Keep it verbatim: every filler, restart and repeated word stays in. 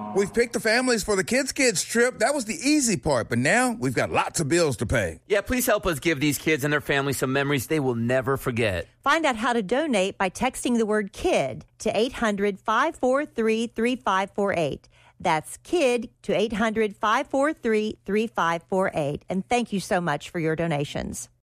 We've picked the families for the Kids Kids trip. That was the easy part, but now we've got lots of bills to pay. Yeah, please help us give these kids and their families some memories they will never forget. Find out how to donate by texting the word KID to eight hundred, five four three, three five four eight. That's KID to eight hundred, five four three, three five four eight. And thank you so much for your donations.